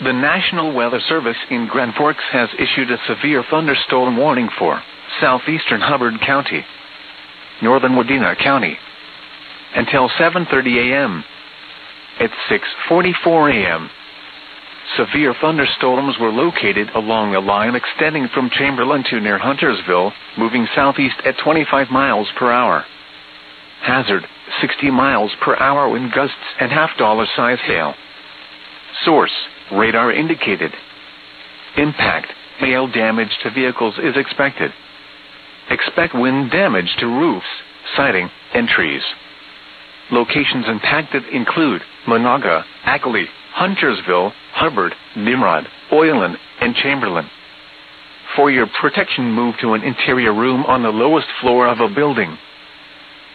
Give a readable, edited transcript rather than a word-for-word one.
The National Weather Service in Grand Forks has issued a severe thunderstorm warning for southeastern Hubbard County, northern Wadena County, until 7:30 a.m. At 6:44 a.m., severe thunderstorms were located along a line extending from Chamberlain to near Huntersville, moving southeast at 25 miles per hour. Hazard, 60 miles per hour wind gusts and half-dollar size hail. Source, radar indicated. Impact, hail damage to vehicles is expected. Expect wind damage to roofs, siding, and trees. Locations impacted include Monaga, Ackley, Huntersville, Hubbard, Nimrod, Oilen, and Chamberlain. For your protection, move to an interior room on the lowest floor of a building.